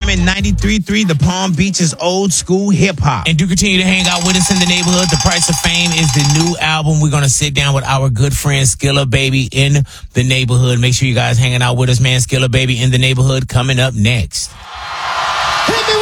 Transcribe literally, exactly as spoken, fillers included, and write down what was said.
at ninety-three point three, the Palm Beach's old school hip hop. And do continue to hang out with us in the neighborhood. The Price of Fame is the new album. We're going to sit down with our good friend Skilla Baby in the neighborhood. Make sure you guys hanging out with us, man. Skilla Baby in the neighborhood coming up next. Hit me